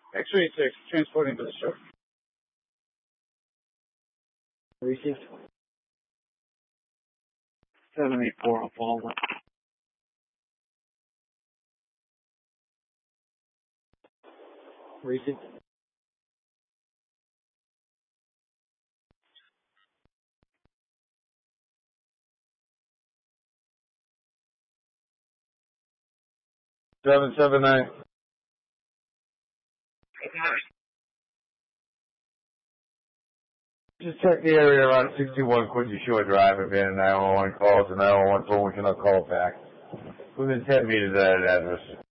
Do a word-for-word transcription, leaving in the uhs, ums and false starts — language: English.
X-ray six, transporting to the shore. Received. seven eight four, I'll follow up. Received. seven seven nine. Just check the area around sixty-one Quincy Shore Drive if any nine one one calls and nine one one phone we cannot call back. Within ten meters of that address.